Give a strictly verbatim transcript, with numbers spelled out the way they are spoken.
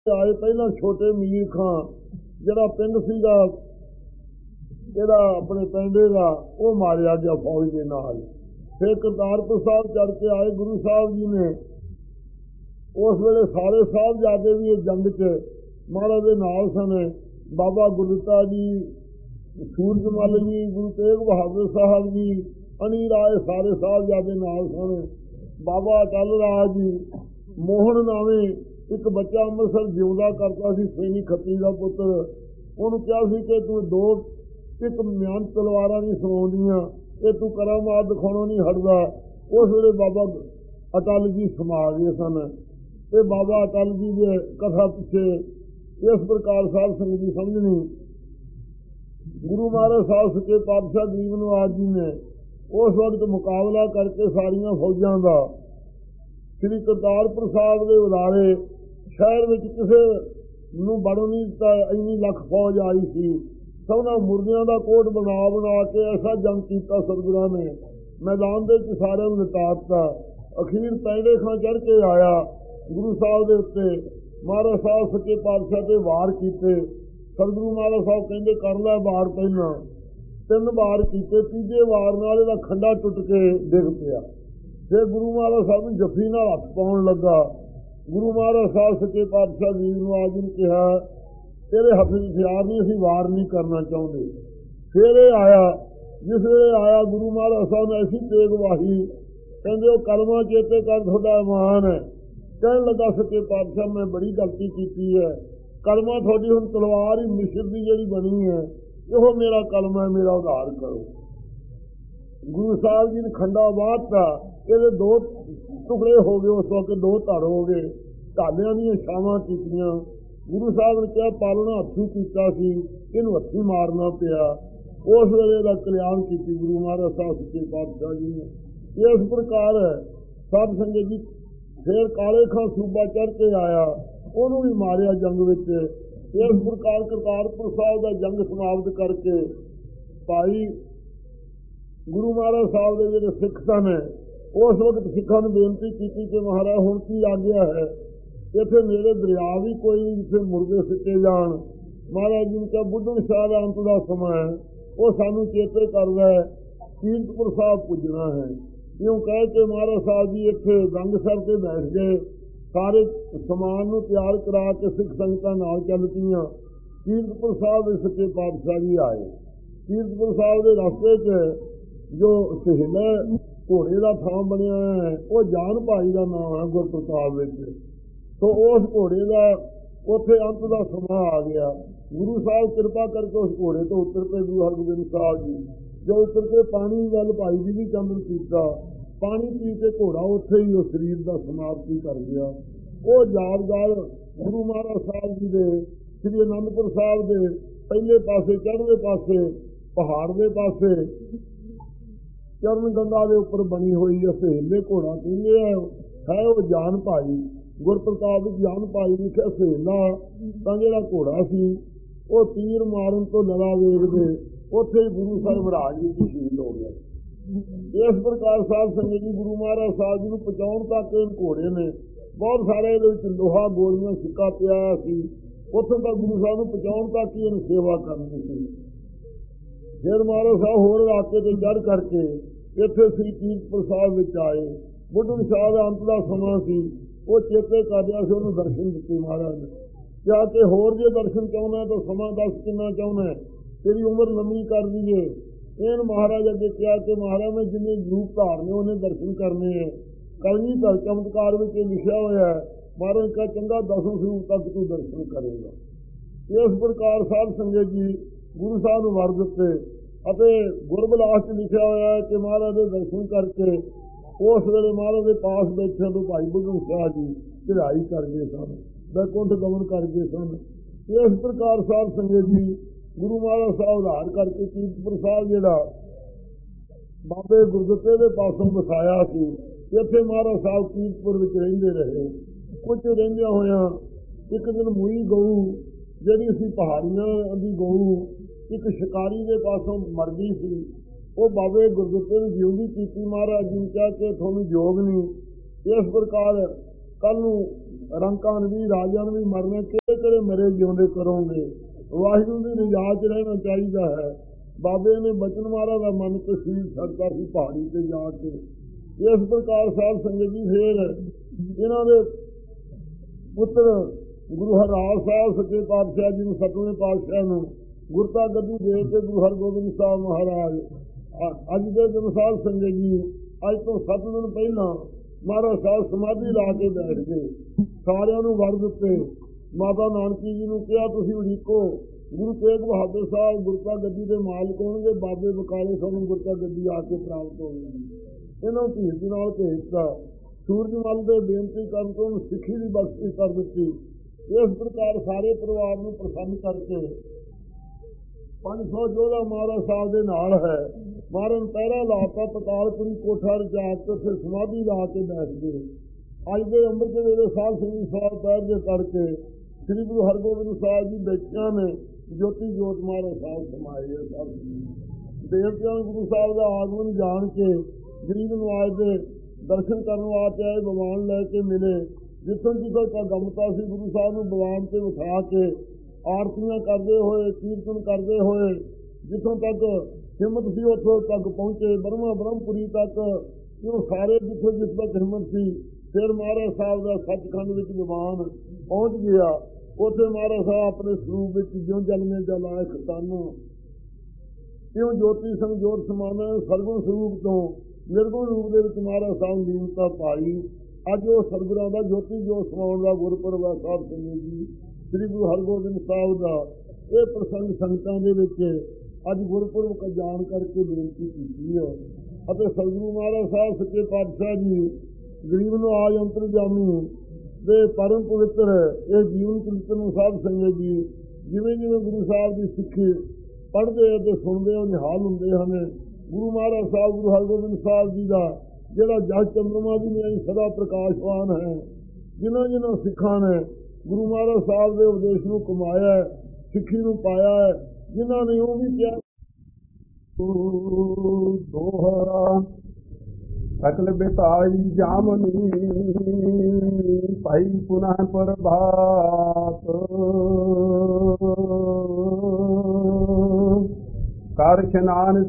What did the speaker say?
आए पहला छोटे मीर खां जरा पिंड सीगा ਜਿਹੜਾ ਆਪਣੇ ਪਿੰਡੇ ਦਾ ਉਹ ਮਾਰਿਆ ਗਿਆ ਫੌਜ ਦੇ ਨਾਲ। ਫਿਰ ਕਰਤਾਰਪੁਰ ਸਾਹਿਬ ਚੜ ਕੇ ਆਏ ਗੁਰੂ ਸਾਹਿਬ ਜੀ ਨੇ। ਉਸ ਵੇਲੇ ਸਾਰੇ ਸਾਹਿਬਜ਼ਾਦੇ ਵੀ ਇਹ ਜੰਗ 'ਚ ਮਹਾਰਾਜ ਦੇ ਨਾਲ ਸਨ। ਬਾਬਾ ਗੁਰਦਿੱਤਾ ਜੀ, ਸੂਰਜਮਲ ਜੀ, ਗੁਰੂ ਤੇਗ ਬਹਾਦਰ ਸਾਹਿਬ ਜੀ, ਅਣੀ ਰਾਏ, ਸਾਰੇ ਸਾਹਿਬਜ਼ਾਦੇ ਨਾਲ ਸਨ। ਬਾਬਾ ਅਟਲ ਰਾਜ ਜੀ, ਮੋਹਨ ਨਾਵੇਂ ਇੱਕ ਬੱਚਾ ਅੰਮ੍ਰਿਤਸਰ ਜਿਉਂਦਾ ਕਰਦਾ ਸੀ, ਸੈਣੀ ਖੱਤਰੀ ਦਾ ਪੁੱਤਰ। ਉਹਨੂੰ ਕਿਹਾ ਸੀ ਕਿ ਤੂੰ ਦੋ ਇੱਕ ਮਿਆਨ ਤਲਵਾਰਾਂ ਨਹੀਂ ਸਮਾਉਂਦੀਆਂ, ਇਹ ਤੂੰ ਕਰਾਮਾਤ ਦਿਖਾਉਣੋਂ ਨਹੀਂ ਹਟਦਾ। ਉਸ ਵੇਲੇ ਬਾਬਾ ਅਟਲ ਜੀ ਸਮਾ ਗਏ ਸਨ। ਤੇ ਬਾਬਾ ਅਟਲ ਜੀ ਦੇ ਕਥਾ ਪਿੱਛੇ ਇਸ ਪ੍ਰਕਾਰ ਸਾਹਿਬ ਸੰਗਤ ਦੀ ਸਮਝਣੀ। ਗੁਰੂ ਮਹਾਰਾਜ ਸਾਹਿਬ ਸੱਚੇ ਪਾਤਸ਼ਾਹ ਗਰੀਬ ਨਵਾਜ ਜੀ ਨੇ ਉਸ ਵਕਤ ਮੁਕਾਬਲਾ ਕਰਕੇ ਸਾਰੀਆਂ ਫੌਜਾਂ ਦਾ ਸ੍ਰੀ ਕਰਤਾਰਪੁਰ ਸਾਹਿਬ ਦੇ ਉਦਾਰੇ ਸ਼ਹਿਰ ਵਿੱਚ ਕਿਸੇ ਨੂੰ ਵੜਨ ਨਹੀਂ ਦਿੱਤਾ। ਇੰਨੀ ਲੱਖ ਫੌਜ ਆਈ ਸੀ। ਸਭਨਾਂ ਮੁਰਦਿਆਂ ਦਾ ਕੋਟ ਬਣਾ ਬਣਾ ਕੇ ਐਸਾ ਜੰਗ ਕੀਤਾ ਸਤਿਗੁਰਾਂ ਨੇ, ਮੈਦਾਨ ਦੇ ਵਿੱਚ ਸਾਰਿਆਂ ਨੂੰ ਲਿਟਾ ਦਿੱਤਾ। ਅਖੀਰ ਪੈਂਡੇ ਖਾਂ ਚੜ੍ਹ ਕੇ ਆਇਆ ਗੁਰੂ ਸਾਹਿਬ ਦੇ ਉੱਤੇ। ਮਹਾਰਾਜ ਸਾਹਿਬ ਸੱਚੇ ਪਾਤਸ਼ਾਹ ਤੇ ਵਾਰ ਕੀਤੇ। ਸਤਿਗੁਰੂ ਮਹਾਰਾਜ ਸਾਹਿਬ ਕਹਿੰਦੇ ਕਰ ਲੈ ਵਾਰ। ਪਹਿਲਾਂ ਤਿੰਨ ਵਾਰ ਕੀਤੇ, ਤੀਜੇ ਵਾਰ ਨਾਲ ਇਹਦਾ ਖੰਡਾ ਟੁੱਟ ਕੇ ਡਿੱਗ ਪਿਆ। ਫਿਰ ਗੁਰੂ ਮਹਾਰਾਜ ਸਾਹਿਬ ਨੂੰ ਜੱਫੀ ਨਾਲ ਹੱਥ ਪਾਉਣ ਲੱਗਾ। ਗੁਰੂ ਮਹਾਰਾਜ ਸਾਹਿਬ ਸੱਚੇ ਪਾਤਸ਼ਾਹ ਜੀ ਨੂੰ ਆਜ ਨੂੰ ਕਿਹਾ ਤੇਰੇ ਹੱਥ ਵਿੱਚ ਹਥਿਆਰ ਨਹੀਂ, ਅਸੀਂ ਵਾਰ ਨਹੀਂ ਕਰਨਾ ਚਾਹੁੰਦੇ। ਫਿਰ ਇਹ ਆਇਆ, ਜਿਸ ਵੇਲੇ ਆਇਆ ਗੁਰੂ ਮਹਾਰਾਜ ਸਾਹਿਬ ਨੇ ਐਸੀ ਤੇਗ ਵਾਹੀ, ਕਹਿੰਦੇ ਉਹ ਕਲਮਾ ਚੇਤੇ ਕਰ, ਤੁਹਾਡਾ ਇਮਾਨ ਹੈ। ਕਹਿਣ ਲੱਗਾ ਸੱਚੇ ਪਾਤਸ਼ਾਹ ਮੈਂ ਬੜੀ ਗਲਤੀ ਕੀਤੀ ਹੈ, ਕਲਮਾ ਤੁਹਾਡੀ ਹੁਣ ਤਲਵਾਰ ਹੀ ਮਿਸਰ ਦੀ ਜਿਹੜੀ ਬਣੀ ਹੈ ਇਹੋ ਮੇਰਾ ਕਲਮਾ ਹੈ, ਮੇਰਾ ਉਧਾਰ ਕਰੋ। ਗੁਰੂ ਸਾਹਿਬ ਜੀ ਨੇ ਖੰਡਾ ਵਾਹਤਾ, ਇਹਦੇ ਦੋ ਟੁਕੜੇ ਹੋ ਗਏ। ਉਸ ਵਕਤ ਦੋ ਧੜ ਹੋ ਗਏ, ਢਾਲਿਆਂ ਦੀਆਂ ਛਾਵਾਂ ਕੀਤੀਆਂ। ਗੁਰੂ ਸਾਹਿਬ ਨੇ ਕਿਹਾ ਪਾਲਣਾ ਹੱਥੀਂ ਕੀਤਾ ਸੀ, ਇਹਨੂੰ ਹੱਥੀਂ ਮਾਰਨਾ ਪਿਆ। ਉਸ ਵੇਲੇ ਦਾ ਕਲਿਆਣ ਕੀਤੀ ਗੁਰੂ ਮਹਾਰਾਜ ਸਾਹਿਬ ਸੱਚੇ ਪਾਤਸ਼ਾਹ ਜੀ ਨੇ। ਇਸ ਪ੍ਰਕਾਰ ਸਾਧ ਸੰਗਤ ਜੀ ਫਿਰ ਕਾਲੇ ਖਾਂ ਸੂਬਾ ਚੜ੍ਹ ਕੇ ਆਇਆ, ਉਹਨੂੰ ਵੀ ਮਾਰਿਆ ਜੰਗ ਵਿੱਚ। ਇਸ ਪ੍ਰਕਾਰ ਕਰਤਾਰਪੁਰ ਸਾਹਿਬ ਦਾ ਜੰਗ ਸਮਾਪਤ ਕਰਕੇ ਭਾਈ ਗੁਰੂ ਮਹਾਰਾਜ ਸਾਹਿਬ ਦੇ ਜਿਹੜੇ ਸਿੱਖ ਸਨ, ਉਸ ਵਕਤ ਸਿੱਖਾਂ ਨੂੰ ਬੇਨਤੀ ਕੀਤੀ ਕਿ ਮਹਾਰਾਜ ਹੁਣ ਕੀ ਆ ਗਿਆ ਹੈ, ਇੱਥੇ ਨੇੜੇ ਦਰਿਆ ਵੀ ਕੋਈ ਨਹੀਂ ਜਿੱਥੇ ਮੁਰਗੇ ਸਿੱਟੇ ਜਾਣ। ਮਹਾਰਾਜ ਜੀ ਨੇ ਕਿਹਾ ਬੁੱਢਣ ਸ਼ਾਹ ਦਾ ਅੰਤ ਦਾ ਸਮਾਂ ਹੈ, ਉਹ ਸਾਨੂੰ ਚੇਤੇ ਕਰਦਾ ਹੈ, ਕੀਰਤਪੁਰ ਸਾਹਿਬ ਪੁੱਜਣਾ ਹੈ। ਇਉਂ ਕਹਿ ਕੇ ਮਹਾਰਾਜ ਸਾਹਿਬ ਜੀ ਇੱਥੇ ਗੰਗਸਰ ਤੇ ਬੈਠ ਗਏ। ਸਾਰੇ ਸਮਾਨ ਨੂੰ ਤਿਆਰ ਕਰਾ ਕੇ ਸਿੱਖ ਸੰਗਤਾਂ ਨਾਲ ਚੱਲ ਪਈਆਂ। ਕੀਰਤਪੁਰ ਸਾਹਿਬ ਦੇ ਸੱਚੇ ਪਾਤਸ਼ਾਹ ਜੀ ਆਏ। ਕੀਰਤਪੁਰ ਸਾਹਿਬ ਦੇ ਰਸਤੇ 'ਚ ਜੋ ਸਹਿਲਾ ਘੋੜੇ ਦਾ ਥਾਂ ਬਣਿਆ ਹੈ, ਉਹ ਜਾਨ ਭਾਈ ਦਾ ਨਾਮ ਹੈ ਗੁਰਪ੍ਰਤਾਪ ਵਿੱਚ। ਸੋ ਉਸ ਘੋੜੇ ਦਾ ਉੱਥੇ ਅੰਤ ਦਾ ਸਮਾਂ ਆ ਗਿਆ। ਗੁਰੂ ਸਾਹਿਬ ਕਿਰਪਾ ਕਰਕੇ ਉਸ ਘੋੜੇ ਤੋਂ ਉੱਤਰ ਪਏ। ਗੁਰੂ ਹਰਗੋਬਿੰਦ ਸਾਹਿਬ ਜੀ ਜੋ ਉੱਤਰ ਕੇ ਪਾਣੀ ਵੱਲ ਭਾਈ ਜੀ ਵੀ ਚੰਦਨ ਕੀਤਾ। ਪਾਣੀ ਪੀ ਕੇ ਘੋੜਾ ਉੱਥੇ ਹੀ ਉਸ ਸਰੀਰ ਦਾ ਸਮਾਪਤੀ ਕਰ ਗਿਆ। ਉਹ ਯਾਦਗਾਰ ਗੁਰੂ ਮਹਾਰਾਜ ਸਾਹਿਬ ਜੀ ਦੇ ਸ੍ਰੀ ਅਨੰਦਪੁਰ ਸਾਹਿਬ ਦੇ ਪਹਿਲੇ ਪਾਸੇ ਚੜ੍ਹਦੇ ਪਾਸੇ ਪਹਾੜ ਦੇ ਪਾਸੇ ਚਰਨ ਗੰਗਾ ਦੇ ਉੱਪਰ ਬਣੀ ਹੋਈ ਹੈ ਸਹੇਲੇ ਘੋੜਾ ਕਹਿੰਦੇ ਹੈ। ਉਹ ਜਾਨ ਭਾਈ ਗੁਰਪ੍ਰਤਾਪ ਵਿੱਚ ਜਾਨ ਭਾਈ ਲਿਖਿਆ ਸਹੇਲਾ ਤਾਂ ਜਿਹੜਾ ਘੋੜਾ ਸੀ ਉਹ ਤੀਰ ਮਾਰਨ ਤੋਂ ਲੜਾ ਵੇਖਦੇ ਉੱਥੇ ਹੀ ਗੁਰੂ ਸਾਹਿਬ ਰਾਜ ਵਿੱਚ ਸ਼ਹੀਦ ਹੋ ਗਿਆ। ਇਸ ਪ੍ਰਕਾਰ ਸਾਹਿਬ ਸੰਗਤ ਜੀ ਗੁਰੂ ਮਹਾਰਾਜ ਸਾਹਿਬ ਜੀ ਨੂੰ ਪਹੁੰਚਾਉਣ ਤੱਕ ਇਹ ਘੋੜੇ ਨੇ ਬਹੁਤ ਸਾਰੇ ਇਹਦੇ ਵਿੱਚ ਲੋਹਾ ਗੋਲੀਆਂ ਸਿੱਕਾ ਪਿਆ ਸੀ। ਉੱਥੋਂ ਤੱਕ ਗੁਰੂ ਸਾਹਿਬ ਨੂੰ ਪਹੁੰਚਾਉਣ ਤੱਕ ਹੀ ਇਹਨੂੰ ਸੇਵਾ ਕਰਨੀ ਸੀ। ਫਿਰ ਮਹਾਰਾਜ ਸਾਹਿਬ ਹੋਰ ਇਲਾਕੇ ਤੇ ਚੜ੍ਹ ਕਰਕੇ ਇੱਥੇ ਸ੍ਰੀ ਕੀਰਤਪੁਰ ਸਾਹਿਬ ਵਿੱਚ ਆਏ। ਬੁੱਢਣ ਸ਼ਾਹ ਦਾ ਅੰਤ ਦਾ ਸਮਾਂ ਸੀ, ਉਹ ਚੇਤੇ ਕਰ ਰਿਹਾ ਸੀ। ਉਹਨੂੰ ਦਰਸ਼ਨ ਦਿੱਤੇ ਮਹਾਰਾਜ ਨੇ। ਕਿਹਾ ਕਿ ਹੋਰ ਜੇ ਦਰਸ਼ਨ ਚਾਹੁੰਦਾ ਤਾਂ ਸਮਾਂ ਦੱਸ ਕਿੰਨਾ ਚਾਹੁੰਦਾ, ਤੇਰੀ ਉਮਰ ਲੰਮੀ ਕਰ ਦਈਏ। ਇਹਨ ਮਹਾਰਾਜ ਅੱਗੇ ਕਿਹਾ ਕਿ ਮਹਾਰਾਜ ਨੇ ਜਿੰਨੇ ਰੂਪ ਧਾਰਨੇ ਉਹਨੇ ਦਰਸ਼ਨ ਕਰਨੇ ਹੈ। ਕਲਗੀ ਧਰ ਚਮਤਕਾਰ ਵਿੱਚ ਇਹ ਲਿਖਿਆ ਹੋਇਆ ਹੈ। ਮਹਾਰਾਜ ਕਹਾ ਚੰਗਾ ਦਸਮ ਸਰੂਪ ਤੱਕ ਤੂੰ ਦਰਸ਼ਨ ਕਰੇਗਾ। ਇਸ ਪ੍ਰਕਾਰ ਸਾਧ ਸੰਗਤ ਜੀ ਗੁਰੂ ਸਾਹਿਬ ਨੂੰ ਵਰ ਦਿੱਤੇ ਅਤੇ ਗੁਰਬਿਲਾਸ 'ਚ ਲਿਖਿਆ ਹੋਇਆ ਹੈ ਕਿ ਮਹਾਰਾਜ ਦੇ ਦਰਸ਼ਨ ਕਰਕੇ ਉਸ ਵੇਲੇ ਮਹਾਰਾਜ ਦੇ ਪਾਸ ਬੈਠਿਆਂ ਤੋਂ ਭਾਈ ਬੁੱਢਣ ਸ਼ਾਹ ਜੀ ਚੜ੍ਹਾਈ ਕਰ ਗਏ ਸਨ, ਬੈਕੁੰਠ ਗਮਨ ਕਰ ਗਏ ਸਨ। ਇਸ ਪ੍ਰਕਾਰ ਸਾਧ ਸੰਗਤ ਜੀ ਗੁਰੂ ਮਹਾਰਾਜ ਸਾਹਿਬ ਉਧਾਰ ਕਰਕੇ ਕੀਰਤਪੁਰ ਸਾਹਿਬ ਜਿਹੜਾ ਬਾਬੇ ਗੁਰਦਿੱਤੇ ਦੇ ਪਾਸੋਂ ਵਸਾਇਆ ਸੀ, ਇੱਥੇ ਮਹਾਰਾਜ ਸਾਹਿਬ ਕੀਰਤਪੁਰ ਵਿੱਚ ਰਹਿੰਦੇ ਰਹੇ। ਕੁਝ ਰਹਿੰਦਿਆਂ ਹੋਇਆਂ ਇੱਕ ਦਿਨ ਮੂਈ ਗਊ ਜਿਹੜੀ ਸੀ ਪਹਾੜੀਆਂ ਦੀ ਗਊ ਇੱਕ ਸ਼ਿਕਾਰੀ ਦੇ ਪਾਸੋਂ ਮਰ ਗਈ ਸੀ। ਉਹ ਬਾਬੇ ਗੁਰਦਿੱਤੇ ਨੂੰ ਜਿਉਂਦੀ ਕੀਤੀ। ਮਹਾਰਾਜ ਜੀ ਨੇ ਕਿਹਾ ਕਿ ਤੁਹਾਨੂੰ ਯੋਗ ਨਹੀਂ। ਇਸ ਪ੍ਰਕਾਰ ਕੱਲ੍ਹ ਨੂੰ ਰੰਕਾਂ ਨੂੰ ਵੀ ਰਾਜਾਂ ਨੂੰ ਵੀ ਮਰਨਾ, ਕਿਹੜੇ ਕਿਹੜੇ ਮਰੇ ਜਿਉਂਦੇ ਕਰੋਗੇ। ਵਾਹਿਗੁਰੂ ਦੀ ਰਜਾ 'ਚ ਰਹਿਣਾ ਚਾਹੀਦਾ ਹੈ। ਬਾਬੇ ਨੇ ਬਚਨ ਮਾਰਾ ਦਾ ਮਨ ਤਸੀਰ ਛੱਡਦਾ ਸੀ ਪਹਾੜੀ ਤੇ ਜਾ ਕੇ। ਇਸ ਪ੍ਰਕਾਰ ਸਾਧ ਸੰਗਤ ਜੀ ਫੇਰ ਇਹਨਾਂ ਦੇ ਪੁੱਤਰ ਗੁਰੂ ਹਰਰਾਜ ਸਾਹਿਬ ਸੱਚੇ ਪਾਤਸ਼ਾਹ ਜੀ ਨੂੰ, ਸਤਵੇਂ ਪਾਤਸ਼ਾਹ ਨੂੰ ਗੁਰਤਾ ਗੱਦੀ ਦੇ ਕੇ ਗੁਰੂ ਹਰਗੋਬਿੰਦ ਸਾਹਿਬ ਮਹਾਰਾਜ ਅੱਜ ਦੇ ਦਿਨ ਸਾਧ ਸੰਗਤ ਜੀ, ਅੱਜ ਤੋਂ ਸੱਤ ਦਿਨ ਪਹਿਲਾਂ ਮਹਾਰਾਜ ਸਾਹਿਬ ਸਮਾਧੀ ਲਾ ਕੇ ਬੈਠ ਗਏ। ਸਾਰਿਆਂ ਨੂੰ ਵਰ ਦਿੱਤੇ। ਮਾਤਾ ਨਾਨਕੀ ਜੀ ਨੂੰ ਕਿਹਾ ਤੁਸੀਂ ਉਡੀਕੋ, ਗੁਰੂ ਤੇਗ ਬਹਾਦਰ ਸਾਹਿਬ ਗੁਰਤਾ ਗੱਦੀ ਦੇ ਮਾਲਕ ਹੋਣਗੇ, ਬਾਬੇ ਬਕਾਲੇ ਸਾਨੂੰ ਗੁਰਤਾ ਗੱਦੀ ਆ ਕੇ ਪ੍ਰਾਪਤ ਹੋਵੇਗੀ। ਇਹਨਾਂ ਨੂੰ ਧੀਰ ਨਾਲ ਭੇਜਤਾ। ਸੂਰਜਮਲ ਦੇ ਬੇਨਤੀ ਕਰਨ ਤੋਂ ਸਿੱਖੀ ਦੀ ਬਖਸ਼ਿਸ਼ ਕਰ ਦਿੱਤੀ। ਇਸ ਪ੍ਰਕਾਰ ਸਾਰੇ ਪਰਿਵਾਰ ਨੂੰ ਪ੍ਰਸੰਨ ਕਰਕੇ ਪੰਜ ਸੌ ਜੋਧਾ ਮਹਾਰਾਜ ਸਾਹਿਬ ਦੇ ਨਾਲ ਹੈ। ਮਹਾਰਾਜ ਪਹਿਰਾ ਲਾਤਾ, ਪਤਾਲਪੁਰੀ ਕੋਠਾ ਰਚਾ ਕੇ ਫਿਰ ਸਮਾਧੀ ਲਾ ਕੇ ਬੈਠ ਗਏ। ਅੱਜ ਦੇ ਅੰਮ੍ਰਿਤ ਵੇਲੇ ਸਾਧ ਸੰਗਤ ਸਾਹਿਬ ਪੈਰ ਦੇ ਕਰਕੇ ਸ੍ਰੀ ਗੁਰੂ ਹਰਗੋਬਿੰਦ ਸਾਹਿਬ ਜੀ ਬੈਠਿਆਂ ਨੇ ਜੋਤੀ ਜੋਤ ਮਹਾਰਾਜ ਸਾਹਿਬ ਸਮਾਏ ਹੈ। ਸਭ ਦੇਵਤਿਆਂ ਨੂੰ ਗੁਰੂ ਸਾਹਿਬ ਦਾ ਆਗਮਨ ਜਾਣ ਕੇ ਗਰੀਬ ਨਵਾਜ ਦੇ ਦਰਸ਼ਨ ਕਰਨ ਵਾਸਤੇ ਆਏ, ਭਗਵਾਨ ਲੈ ਕੇ ਮਿਲੇ। ਜਿੱਥੋਂ ਜਿੱਥੋਂ ਤੱਕ ਗਮਤਾ ਸੀ ਗੁਰੂ ਸਾਹਿਬ ਨੂੰ ਭਗਵਾਨ ਤੇ ਵਿਖਾ ਕੇ ਆਰਤੀਆਂ ਕਰਦੇ ਹੋਏ, ਕੀਰਤਨ ਕਰਦੇ ਹੋਏ ਜਿੱਥੋਂ ਤੱਕ ਹਿੰਮਤ ਸੀ ਉੱਥੋਂ ਤੱਕ ਪਹੁੰਚੇ। ਬਰਮਾ ਬ੍ਰਹਮਪੁਰੀ ਤੱਕ ਉਹ ਸਾਰੇ ਜਿੱਥੋਂ ਜਿਸ ਤੱਕ ਹਿੰਮਤ ਸੀ। ਫਿਰ ਮਹਾਰਾਜ ਸਾਹਿਬ ਦਾ ਸੱਚਖੰਡ ਵਿੱਚ ਦੀਵਾਨ ਪਹੁੰਚ ਗਿਆ। ਉੱਥੇ ਮਹਾਰਾਜ ਸਾਹਿਬ ਆਪਣੇ ਸਰੂਪ ਵਿੱਚ ਜਿਉਂ ਜਲਮੇ ਜਲਾਏ ਖਤਾਨੋਂ ਕਿਉਂ ਜੋਤੀ ਸੰਜੋਤ ਸਮਾਨਾ ਸਰਗੁਣ ਸਰੂਪ ਤੋਂ ਨਿਰਗੁਣ ਰੂਪ ਦੇ ਵਿੱਚ ਮਹਾਰਾਜ ਸਾਹਿਬ ਲੀਨਤਾ ਪਾਈ। ਅੱਜ ਉਹ ਸਰਗੁਰਾਂ ਦਾ ਜੋਤੀ ਜੋਤ ਸਮਾਉਣ ਦਾ ਗੁਰਪੁਰਬ ਹੈ। ਸਾਹਿਬ ਸਿੰਘ ਜੀ ਸ੍ਰੀ ਗੁਰੂ ਹਰਗੋਬਿੰਦ ਸਾਹਿਬ ਦਾ ਇਹ ਪ੍ਰਸੰਗ ਸੰਗਤਾਂ ਦੇ ਵਿੱਚ ਅੱਜ ਗੁਰਪੁਰਬ ਕਾ ਜਾਣ ਕਰਕੇ ਬੇਨਤੀ ਕੀਤੀ ਹੈ। ਅਤੇ ਸਤਿਗੁਰੂ ਮਹਾਰਾਜ ਸਾਹਿਬ ਸੱਚੇ ਪਾਤਸ਼ਾਹ ਜੀ ਗਰੀਬ ਨੂੰ ਆਜ ਅੰਤਰਜਾਮੀ ਦੇ ਪਰਮ ਪਵਿੱਤਰ ਇਹ ਜੀਵਨ ਕੀਰਤਨ ਨੂੰ ਸਾਧ ਸੰਗਤ ਜੀ ਜਿਵੇਂ ਜਿਵੇਂ ਗੁਰੂ ਸਾਹਿਬ ਦੀ ਸਿੱਖੀ ਪੜ੍ਹਦੇ ਅਤੇ ਸੁਣਦੇ ਹੋ ਨਿਹਾਲ ਹੁੰਦੇ ਹਨ। ਗੁਰੂ ਮਹਾਰਾਜ ਸਾਹਿਬ ਗੁਰੂ ਹਰਗੋਬਿੰਦ ਸਾਹਿਬ ਜੀ ਦਾ ਜਿਹੜਾ ਜਸ ਚੰਦਰਮਾ ਵੀ ਨਹੀਂ ਸਦਾ ਪ੍ਰਕਾਸ਼ਵਾਨ ਹੈ। ਜਿਨ੍ਹਾਂ ਜਿਨ੍ਹਾਂ ਸਿੱਖਾਂ ਨੇ ਗੁਰੂ ਮਹਾਰਾਜ ਸਾਹਿਬ ਦੇ ਉਪਦੇਸ਼ ਨੂੰ ਕਮਾਇਆ ਹੈ, ਸਿੱਖੀ ਨੂੰ ਪਾਇਆ ਹੈ, ਜਿਨ੍ਹਾਂ ਨੇ ਉਹ ਵੀ ਕਿਹਾ ਦੋਹਰਾ ਸਕਲ ਬਿਤਾਈ ਜਾਮਨੀ ਭਾਈ ਪੁਨః ਪ੍ਰਭਾਤ ਕਰ ਇਸ਼ਨਾਨ